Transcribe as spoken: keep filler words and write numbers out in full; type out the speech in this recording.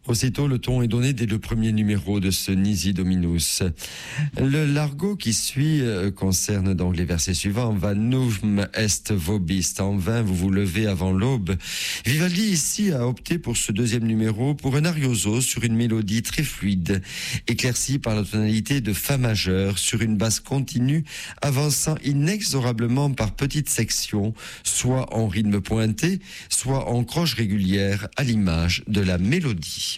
Aussitôt, le ton est donné dès le premier numéro de ce Nisi Dominus. Le largo qui suit euh, concerne donc les versets suivants. Vanum est vobis. En vain, vous vous levez avant l'aube. Vivaldi, ici, a opté pour ce deuxième numéro pour un arioso sur une mélodie très fluide, éclaircie par la tonalité de fa majeur sur une basse continue, avançant inexorablement par petites sections, soit en rythme pointé, soit en croche régulière, à l'image de la mélodie.